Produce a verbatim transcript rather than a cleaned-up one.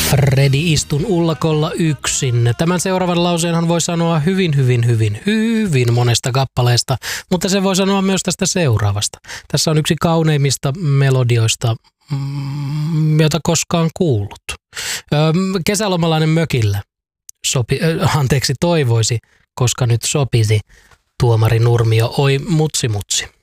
Fredi, istun ullakolla yksin. Tämän seuraavan lauseenhan voi sanoa hyvin, hyvin, hyvin, hyvin monesta kappaleesta, mutta se voi sanoa myös tästä seuraavasta. Tässä on yksi kauneimmista melodioista, jota koskaan kuullut. Kesälomalainen mökillä sopi, äh, anteeksi toivoisi, koska nyt sopisi Tuomari Nurmio, oi mutsi mutsi.